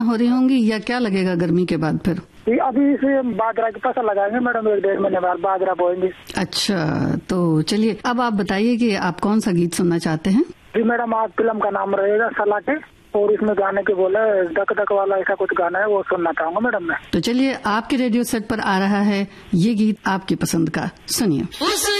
हो रही होंगी या क्या लगेगा गर्मी के बाद फिर? अभी इसे बाजरा की फसल लगाएंगे मैडम, 1-1.5 महीने बाद बाजरा बोएंगे। अच्छा, तो चलिए अब आप बताइए कि आप कौन सा गीत सुनना चाहते हैं? जी मैडम, आप फिल्म का नाम रहेगा सलाटे, और इसमें गाने के बोला धक धक वाला ऐसा कुछ गाना है, वो सुनना चाहूंगा मैडम मैं। तो चलिए आपके रेडियो सेट पर आ रहा है ये गीत आपकी पसंद का, सुनिए।